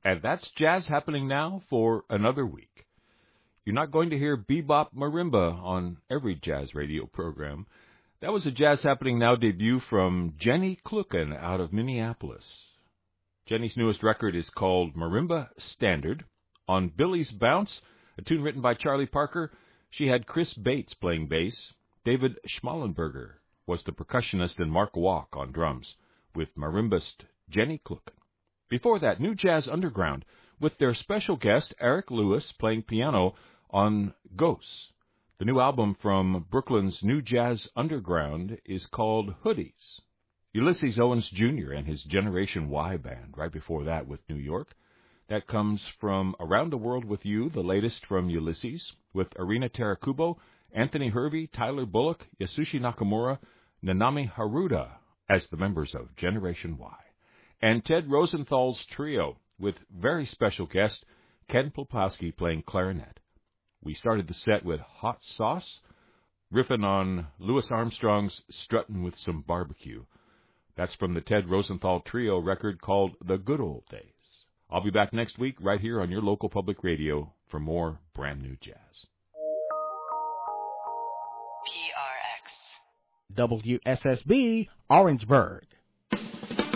And that's Jazz Happening Now for another week. You're not going to hear bebop marimba on every jazz radio program. That was a Jazz Happening Now debut from Jenny Kluken out of Minneapolis. Jenny's newest record is called Marimba Standard. On Billy's Bounce, a tune written by Charlie Parker, she had Chris Bates playing bass. David Schmallenberger was the percussionist, and Mark Walk on drums, with marimbist Jenny Kluken. Before that, New Jazz Underground, with their special guest Eric Lewis playing piano on Ghosts. The new album from Brooklyn's New Jazz Underground is called Hoodies. Ulysses Owens Jr. and his Generation Y band, right before that with New York. That comes from Around the World with You, the latest from Ulysses, with Arina Terakubo, Anthony Hervey, Tyler Bullock, Yasushi Nakamura, Nanami Haruda as the members of Generation Y. And Ted Rosenthal's trio, with very special guest Ken Polpowski playing clarinet. We started the set with Hot Sauce, riffing on Louis Armstrong's Struttin' with Some Barbecue. That's from the Ted Rosenthal Trio record called The Good Old Days. I'll be back next week right here on your local public radio for more brand new jazz. PRX. WSSB, Orangeburg.